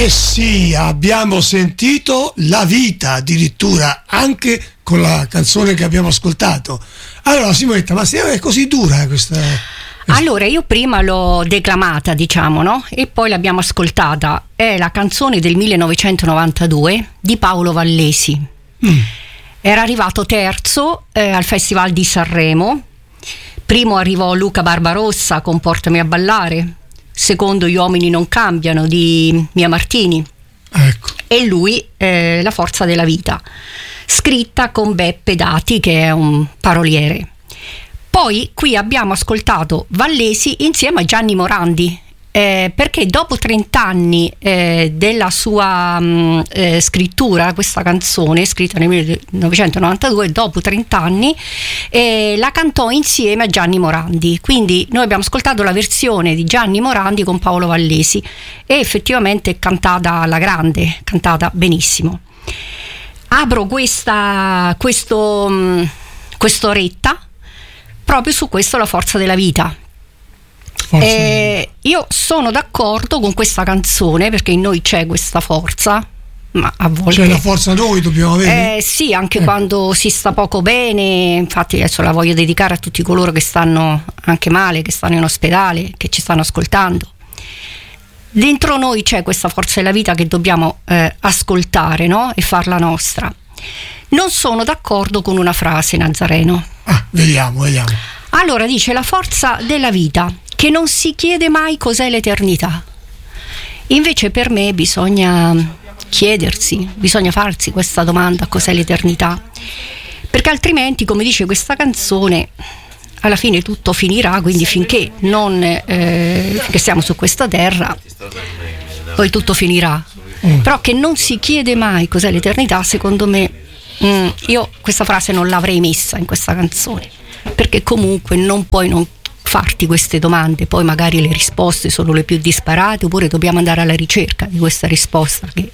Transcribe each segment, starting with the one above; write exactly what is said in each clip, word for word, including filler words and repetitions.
Eh sì, abbiamo sentito La vita addirittura anche con la canzone che abbiamo ascoltato. Allora Simonetta, ma se è così dura questa... Allora, io prima l'ho declamata, diciamo, no? E poi l'abbiamo ascoltata. È la canzone del millenovecentonovantadue di Paolo Vallesi. Mm. Era arrivato terzo eh, al Festival di Sanremo. Primo arrivò Luca Barbarossa con Portami a ballare. Secondo Gli uomini non cambiano di Mia Martini. Ecco. E lui eh, La forza della vita, scritta con Beppe Dati, che è un paroliere. Poi qui abbiamo ascoltato Vallesi insieme a Gianni Morandi, eh, perché dopo trent'anni eh, della sua mh, eh, scrittura, questa canzone scritta nel millenovecentonovantadue, dopo trent'anni eh, la cantò insieme a Gianni Morandi. Quindi noi abbiamo ascoltato la versione di Gianni Morandi con Paolo Vallesi e effettivamente è cantata alla grande, cantata benissimo. Apro questa questo mh, quest'oretta proprio su questo, La forza della vita. Eh, io sono d'accordo con questa canzone perché in noi c'è questa forza, ma a volte c'è la forza, noi dobbiamo avere. Eh, sì, anche eh. quando si sta poco bene. Infatti adesso la voglio dedicare a tutti coloro che stanno anche male, che stanno in ospedale, che ci stanno ascoltando. Dentro noi c'è questa forza della vita che dobbiamo eh, ascoltare, no? E farla nostra. Non sono d'accordo con una frase, Nazareno. Ah, vediamo, vediamo. Allora dice: la forza della vita, che non si chiede mai cos'è l'eternità. Invece per me bisogna chiedersi, bisogna farsi questa domanda: cos'è l'eternità? Perché altrimenti, come dice questa canzone, alla fine tutto finirà, quindi finché non eh, finché siamo su questa terra, poi tutto finirà. Mm. Però che non si chiede mai cos'è l'eternità, secondo me, mm, io questa frase non l'avrei messa in questa canzone, perché comunque non puoi non farti queste domande, poi magari le risposte sono le più disparate, oppure dobbiamo andare alla ricerca di questa risposta che...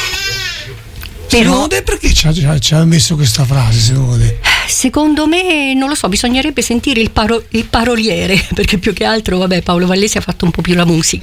Però, secondo te perché ci ha, ci ha messo questa frase, secondo te? Secondo me, non lo so, bisognerebbe sentire il, paro, il paroliere, perché più che altro, vabbè, Paolo Vallesi ha fatto un po' più la musica.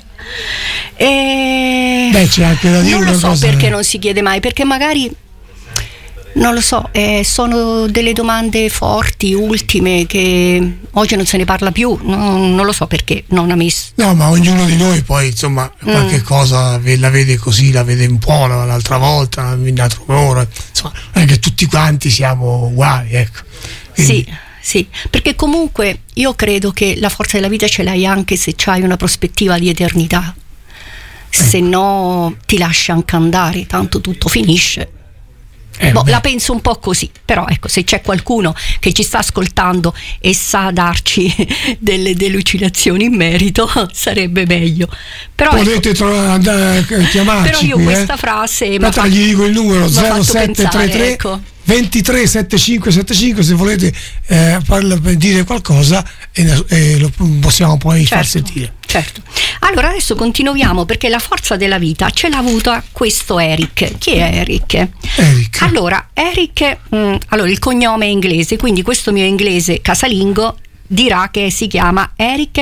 E... Beh, c'è anche da dire non una lo so cosa, perché eh. non si chiede mai, perché magari... Non lo so, eh, sono delle domande forti, ultime, che oggi non se ne parla più, no, non lo so perché non ha messo. No, ma ognuno di noi poi, insomma, qualche mm. cosa la vede così, la vede un po' l'altra volta, un'altra ora, insomma, non è che tutti quanti siamo uguali, ecco. Quindi... Sì, sì, perché comunque io credo che la forza della vita ce l'hai anche se c'hai una prospettiva di eternità, se no ti lascia anche andare, tanto tutto finisce. Eh, boh, la penso un po' così, però ecco, se c'è qualcuno che ci sta ascoltando e sa darci delle delucidazioni in merito, sarebbe meglio. Però potete ecco, trovare, andare, chiamarci. Però io qui, questa eh. frase Aspetta, gli dico il numero zero sette tre tre ecco. ventitré settantacinque settantacinque, se volete eh, parla, dire qualcosa e, e lo possiamo poi certo, far sentire. Certo. Allora adesso continuiamo, perché la forza della vita ce l'ha avuta questo Eric. Chi è Eric? Eric. Allora, Eric, mh, allora il cognome è inglese, quindi questo mio inglese casalingo dirà che si chiama Eric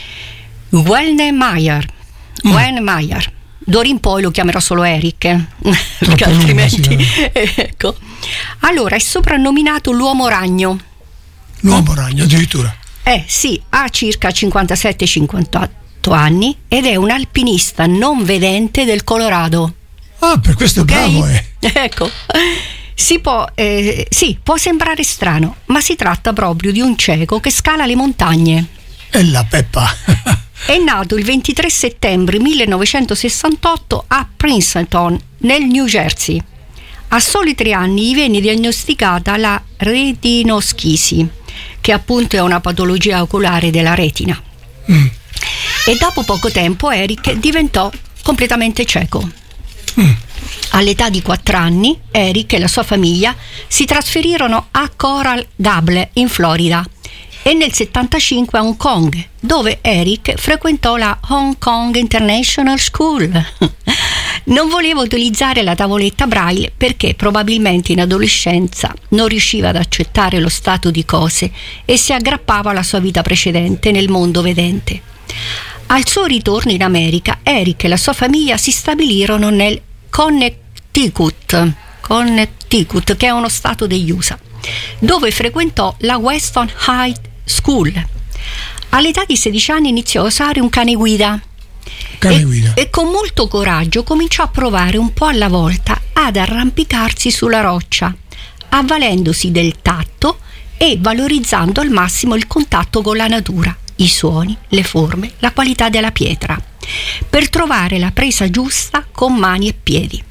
Welnemeyer. Mm. Welnemeyer. D'ora in poi lo chiamerò solo Eric, eh? Perché altrimenti lungo, sì, eh. Ecco. Allora è soprannominato l'uomo ragno. L'uomo ragno addirittura. Eh sì, ha circa cinquantasette cinquantotto anni ed è un alpinista non vedente del Colorado. Ah, per questo okay? È bravo, eh. Ecco. Si può, eh, sì, può sembrare strano, ma si tratta proprio di un cieco che scala le montagne. E la peppa. È nato il ventitré settembre millenovecentosessantotto a Princeton, nel New Jersey. A soli tre anni gli venne diagnosticata la retinoschisi, che appunto è una patologia oculare della retina. Mm. E dopo poco tempo Eric diventò completamente cieco. Mm. All'età di quattro anni Eric e la sua famiglia si trasferirono a Coral Gable in Florida e nel settantacinque a Hong Kong, dove Eric frequentò la Hong Kong International School. Non voleva utilizzare la tavoletta Braille perché probabilmente in adolescenza non riusciva ad accettare lo stato di cose e si aggrappava alla sua vita precedente nel mondo vedente. Al suo ritorno in America, Eric e la sua famiglia si stabilirono nel Connecticut, Connecticut, che è uno stato degli U S A, dove frequentò la Weston High School. All'età di sedici anni iniziò a usare un cane guida. Cane guida. E, e con molto coraggio cominciò a provare un po' alla volta ad arrampicarsi sulla roccia, avvalendosi del tatto e valorizzando al massimo il contatto con la natura, i suoni, le forme, la qualità della pietra, per trovare la presa giusta con mani e piedi.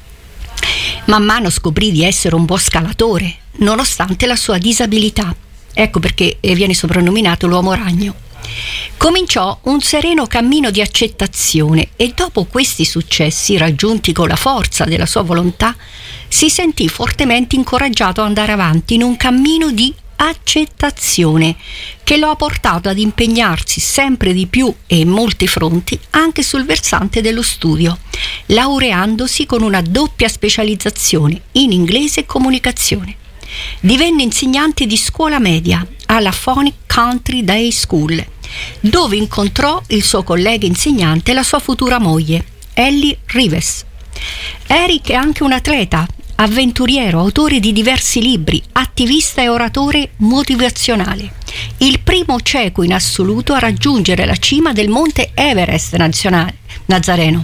Man mano scoprì di essere un buon scalatore, nonostante la sua disabilità. Ecco perché viene soprannominato l'uomo ragno. Cominciò un sereno cammino di accettazione e dopo questi successi, raggiunti con la forza della sua volontà, si sentì fortemente incoraggiato ad andare avanti in un cammino di accettazione che lo ha portato ad impegnarsi sempre di più e in molti fronti anche sul versante dello studio, laureandosi con una doppia specializzazione in inglese e comunicazione. Divenne insegnante di scuola media alla Phonics Country Day School, dove incontrò il suo collega insegnante e la sua futura moglie, Ellie Rives. Eric è anche un atleta, avventuriero, autore di diversi libri, attivista e oratore motivazionale. Il primo ceco in assoluto a raggiungere la cima del monte Everest nazionale, nazareno.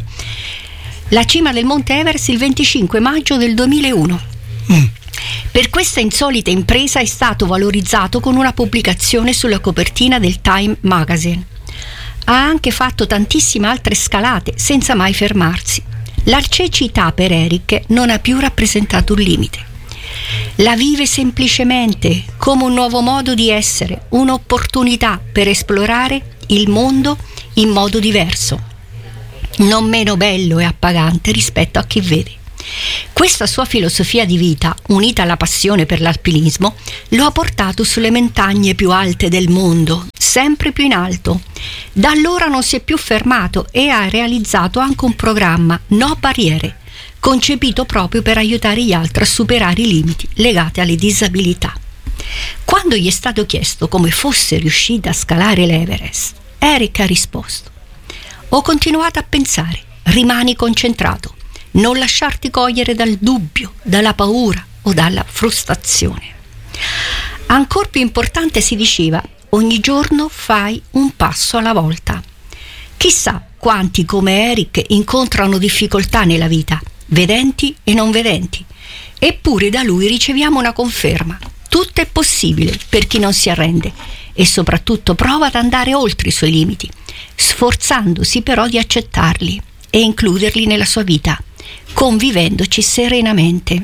La cima del monte Everest il venticinque maggio del duemilauno. Mm. Per questa insolita impresa è stato valorizzato con una pubblicazione sulla copertina del Time Magazine. Ha anche fatto tantissime altre scalate senza mai fermarsi. La cecità per Eric non ha più rappresentato un limite. La vive semplicemente come un nuovo modo di essere, un'opportunità per esplorare il mondo in modo diverso, non meno bello e appagante rispetto a chi vede. Questa sua filosofia di vita, unita alla passione per l'alpinismo, lo ha portato sulle montagne più alte del mondo, sempre più in alto. Da allora non si è più fermato e ha realizzato anche un programma No Barriere, concepito proprio per aiutare gli altri a superare i limiti legati alle disabilità. Quando gli è stato chiesto come fosse riuscito a scalare l'Everest, Eric ha risposto: «Ho continuato a pensare, rimani concentrato. Non lasciarti cogliere dal dubbio, dalla paura o dalla frustrazione». Ancor più importante si diceva: ogni giorno fai un passo alla volta. Chissà quanti come Eric incontrano difficoltà nella vita, vedenti e non vedenti, eppure da lui riceviamo una conferma: tutto è possibile per chi non si arrende e soprattutto prova ad andare oltre i suoi limiti, sforzandosi però di accettarli e includerli nella sua vita, convivendoci serenamente.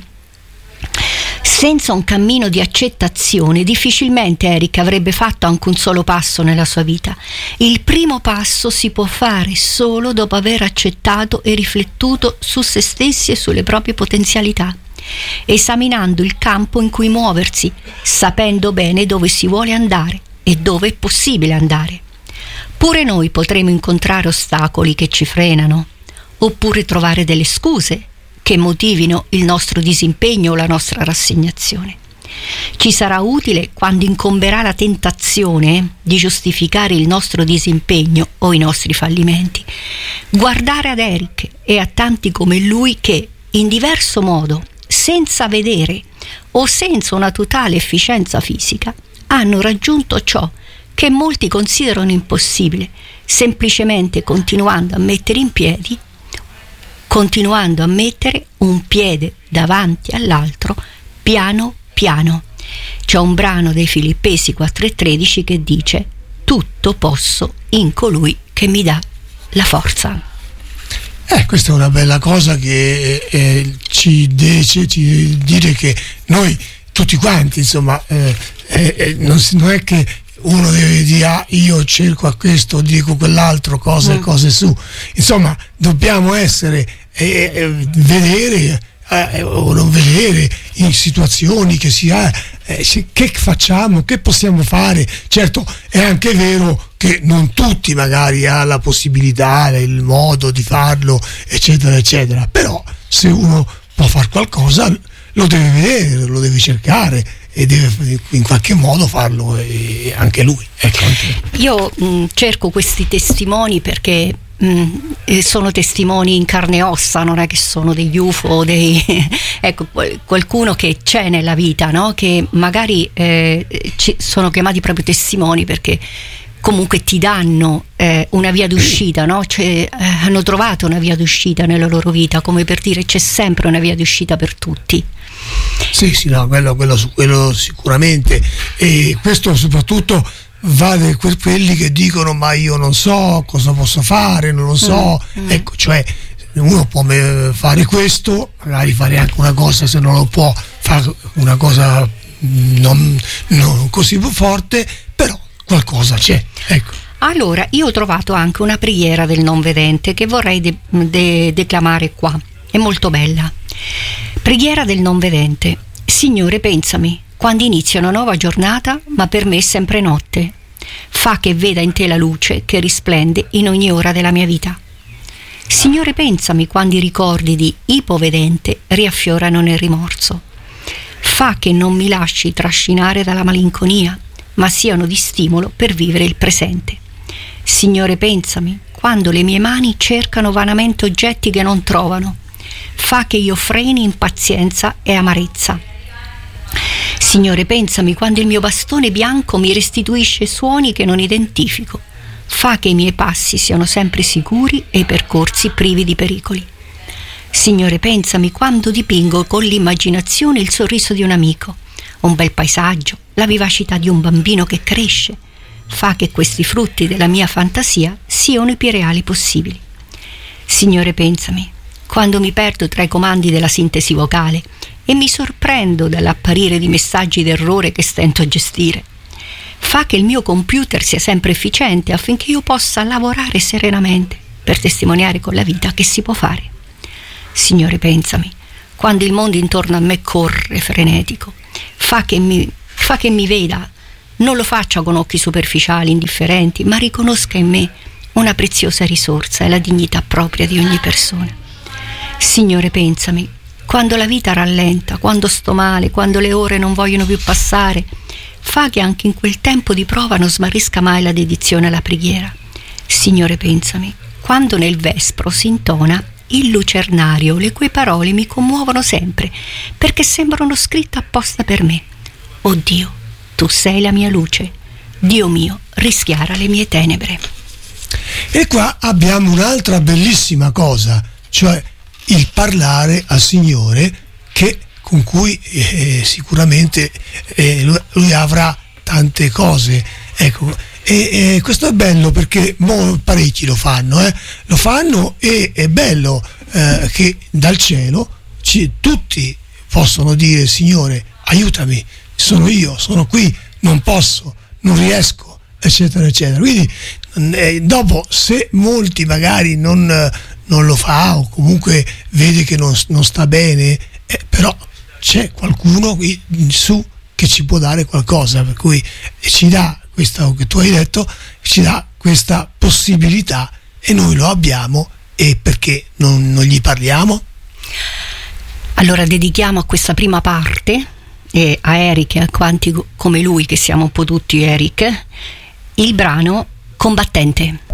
Senza un cammino di accettazione difficilmente Eric avrebbe fatto anche un solo passo nella sua vita. Il primo passo si può fare solo dopo aver accettato e riflettuto su se stessi e sulle proprie potenzialità, esaminando il campo in cui muoversi, sapendo bene dove si vuole andare e dove è possibile andare. Pure noi potremo incontrare ostacoli che ci frenano, oppure trovare delle scuse che motivino il nostro disimpegno o la nostra rassegnazione. Ci sarà utile quando incomberà la tentazione di giustificare il nostro disimpegno o i nostri fallimenti, guardare ad Eric e a tanti come lui che, in diverso modo, senza vedere o senza una totale efficienza fisica, hanno raggiunto ciò che molti considerano impossibile, semplicemente continuando a mettere in piedi continuando a mettere un piede davanti all'altro piano piano. C'è un brano dei Filippesi quattro e tredici che dice: tutto posso in colui che mi dà la forza. Eh, questa è una bella cosa che eh, ci dice ci dire che noi tutti quanti, insomma, eh, eh, non, non è che uno deve dire ah, io cerco a questo, dico quell'altro, cose, mm. cose su. Insomma, dobbiamo essere e eh, vedere eh, o non vedere in situazioni che si ha eh, che facciamo, che possiamo fare. Certo, è anche vero che non tutti magari hanno la possibilità, il modo di farlo, eccetera eccetera, però se uno può fare qualcosa lo deve vedere, lo deve cercare e deve in qualche modo farlo e anche lui. Ecco. Io mh, cerco questi testimoni perché mh, sono testimoni in carne e ossa, non è che sono degli U F O, dei ecco, qualcuno che c'è nella vita, no? Che magari eh, ci, sono chiamati proprio testimoni perché comunque ti danno eh, una via d'uscita, no? Cioè, eh, hanno trovato una via d'uscita nella loro vita, come per dire c'è sempre una via d'uscita per tutti. Sì, sì, no, quello, quello, quello sicuramente, e questo soprattutto vale per quelli che dicono ma io non so cosa posso fare, non lo so, mm, mm. ecco, cioè uno può fare questo, magari fare anche una cosa, se non lo può fare una cosa non, non così forte, però qualcosa c'è, ecco. Allora, io ho trovato anche una preghiera del non vedente che vorrei de- de- declamare qua, è molto bella. Preghiera del non vedente. Signore, pensami quando inizia una nuova giornata, ma per me è sempre notte. Fa che veda in te la luce che risplende in ogni ora della mia vita. Signore, pensami quando i ricordi di ipovedente riaffiorano nel rimorso. Fa che non mi lasci trascinare dalla malinconia, ma siano di stimolo per vivere il presente. Signore, pensami quando le mie mani cercano vanamente oggetti che non trovano. Fa che io freni impazienza e amarezza. Signore, pensami quando il mio bastone bianco mi restituisce suoni che non identifico. Fa che i miei passi siano sempre sicuri e i percorsi privi di pericoli. Signore, pensami quando dipingo con l'immaginazione il sorriso di un amico, un bel paesaggio, la vivacità di un bambino che cresce. Fa che questi frutti della mia fantasia siano i più reali possibili. Signore, pensami quando mi perdo tra i comandi della sintesi vocale e mi sorprendo dall'apparire di messaggi d'errore che stento a gestire. Fa che il mio computer sia sempre efficiente affinché io possa lavorare serenamente per testimoniare con la vita che si può fare. Signore, pensami quando il mondo intorno a me corre frenetico. Fa che mi, fa che mi veda, non lo faccia con occhi superficiali, indifferenti, ma riconosca in me una preziosa risorsa e la dignità propria di ogni persona. Signore, pensami quando la vita rallenta, quando sto male, quando le ore non vogliono più passare. Fa che anche in quel tempo di prova non smarrisca mai la dedizione alla preghiera. Signore, pensami quando nel vespro si intona il lucernario, le cui parole mi commuovono sempre perché sembrano scritte apposta per me. Oh Dio, tu sei la mia luce, Dio mio, rischiara le mie tenebre. E qua abbiamo un'altra bellissima cosa, cioè il parlare al Signore, che con cui eh, sicuramente eh, lui, lui avrà tante cose, ecco. E, e questo è bello perché mo parecchi lo fanno, eh? lo fanno e è bello eh, che dal cielo ci, tutti possono dire: Signore, aiutami, sono io, sono qui, non posso, non riesco, eccetera eccetera. Quindi eh, dopo, se molti magari non, non lo fa o comunque vede che non, non sta bene, eh, però c'è qualcuno qui in su che ci può dare qualcosa, per cui ci dà questo che tu hai detto, ci dà questa possibilità e noi lo abbiamo, e perché non, non gli parliamo? Allora dedichiamo a questa prima parte e a Eric e a quanti come lui, che siamo un po' tutti Eric, il brano Combattente.